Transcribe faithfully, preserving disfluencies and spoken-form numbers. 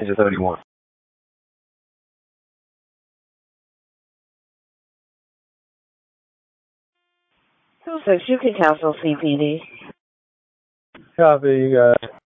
Digit thirty-one. two six, you can cancel C P D. Copy, you got it.